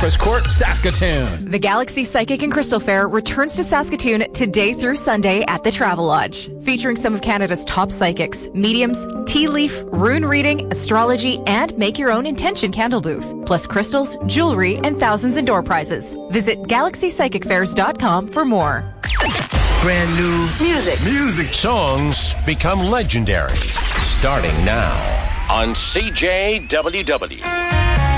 Cypress Court, Saskatoon. The Galaxy Psychic and Crystal Fair returns to Saskatoon today through Sunday at the Travel Lodge, featuring some of Canada's top psychics, mediums, tea leaf, rune reading, astrology, and make your own intention candle booths, plus crystals, jewelry, and thousands in door prizes. Visit GalaxyPsychicFairs.com for more. Brand new music songs become legendary. Starting now on CJWW.